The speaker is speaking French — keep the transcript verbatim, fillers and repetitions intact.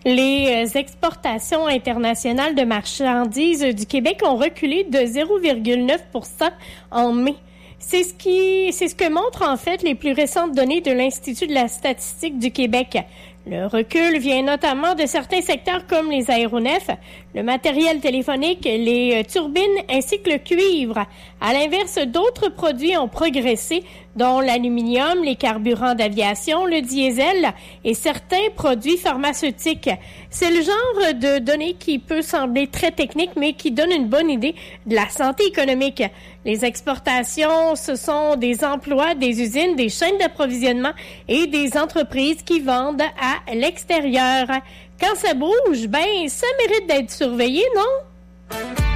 Les exportations internationales de marchandises du Québec ont reculé de zéro virgule neuf pour cent en mai. C'est ce qui, c'est ce que montrent en fait les plus récentes données de l'Institut de la statistique du Québec. Le recul vient notamment de certains secteurs comme les aéronefs, le matériel téléphonique, les turbines ainsi que le cuivre. À l'inverse, d'autres produits ont progressé, dont l'aluminium, les carburants d'aviation, le diesel et certains produits pharmaceutiques. C'est le genre de données qui peut sembler très technique, mais qui donne une bonne idée de la santé économique. Les exportations, ce sont des emplois, des usines, des chaînes d'approvisionnement et des entreprises qui vendent à l'extérieur. Quand ça bouge, ben, ça mérite d'être surveillé, non?